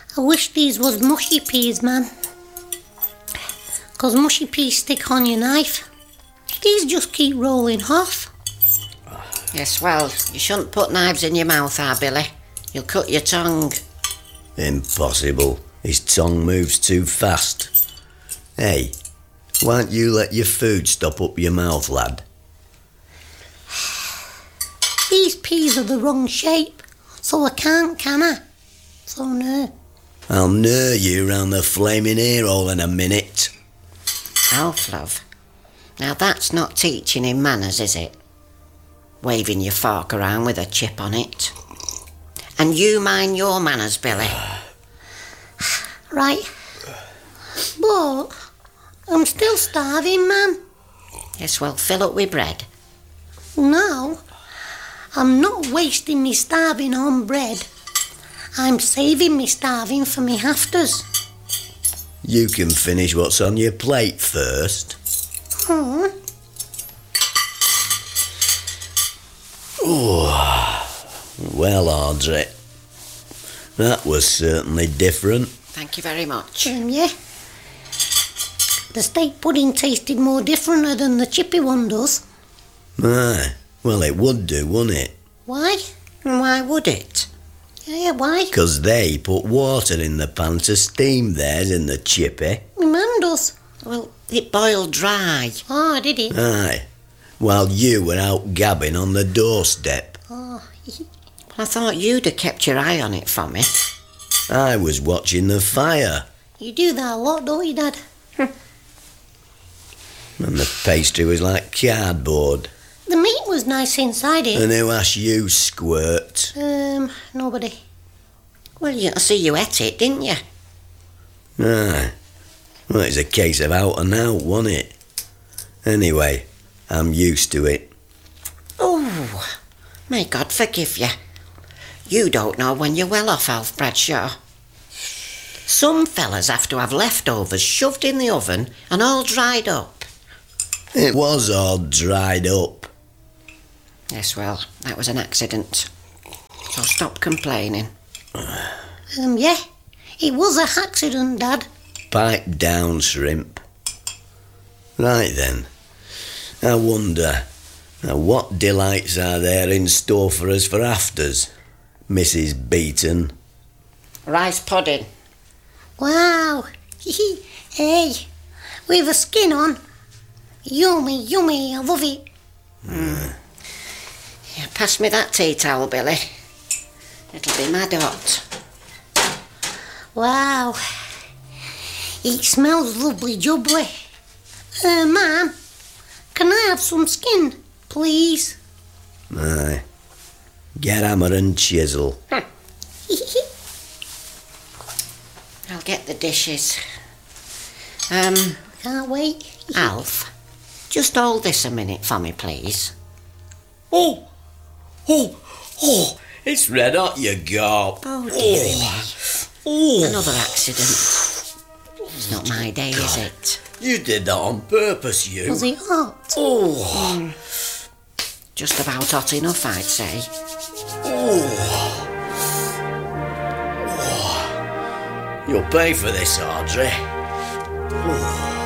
I wish these was mushy peas, man. 'Cause mushy peas stick on your knife. These just keep rolling off. Yes, well, you shouldn't put knives in your mouth, Billy. You'll cut your tongue. Impossible. His tongue moves too fast. Hey, why don't you let your food stop up your mouth, lad? These peas are the wrong shape, so I can't, can I? So no. I'll knur you round the flaming ear hole in a minute. Alf, love. Now that's not teaching him manners, is it? Waving your fork around with a chip on it. And you mind your manners, Billy. Right. But I'm still starving, man. Yes, well, fill up with bread. No, I'm not wasting me starving on bread. I'm saving me starving for me afters. You can finish what's on your plate first. Oh. Well, Audrey, that was certainly different. Thank you very much. Yeah. The steak pudding tasted more different than the chippy one does. Aye, well, it would do, wouldn't it? Why? Why would it? Yeah, why? 'Cause they put water in the pan to steam theirs in the chippy. My man does. Well, it boiled dry. Oh, did it? Aye, while you were out gabbing on the doorstep. Oh, Well, I thought you'd have kept your eye on it for me. I was watching the fire. you do that a lot, don't you, Dad? And the pastry was like cardboard. The meat was nice inside it. And who asked you, squirt? Nobody. Well, I see you ate it, didn't you? Aye. Well, it's a case of out and out, wasn't it? Anyway, I'm used to it. Oh, may God forgive you. You don't know when you're well off, Alf Bradshaw. Some fellas have to have leftovers shoved in the oven and all dried up. It was all dried up. Yes, well, that was an accident. So stop complaining. Yeah, it was a accident, Dad. Pipe down, shrimp. Right then. I wonder, what delights are there in store for us for afters, Mrs. Beaton? Rice pudding. Wow. Hey, with a skin on. Yummy, yummy, I love it. Yeah, pass me that tea towel, Billy. It'll be mad hot. Wow. It smells lovely jubbly. Ma'am, can I have some skin, please? Aye. Get hammer and chisel. I'll get the dishes. Can't wait. Alf, just hold this a minute for me, please. Oh, it's red hot, you garp. Oh, dearie me. Another accident. It's not my day, is it? You did that on purpose, you. Was it hot? Oh, Just about hot enough, I'd say. you'll pay for this, Audrey.